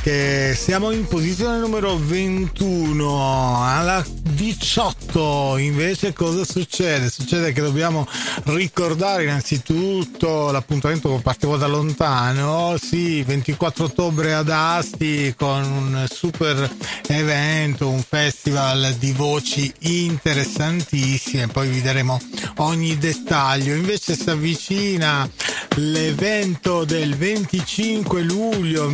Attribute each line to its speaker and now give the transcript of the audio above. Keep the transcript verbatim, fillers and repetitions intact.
Speaker 1: che siamo in posizione numero ventuno. Alla diciotto invece cosa succede? Succede che dobbiamo ricordare innanzitutto l'appuntamento con Partiamo da Lontano, sì, ventiquattro ottobre ad Asti, con un super evento, un festival di voci interessantissime, poi vi daremo ogni dettaglio. Invece si avvicina l'evento del venticinque luglio